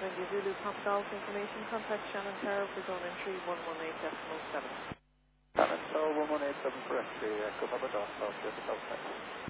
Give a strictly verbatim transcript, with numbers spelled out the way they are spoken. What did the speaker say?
India Zulu, Papa Golf information, contact Shannon Tower for zone entry one one eight point seven. Shannon Tower one one eight point seven for entry, Echo Papa Golf, South Jersey, South.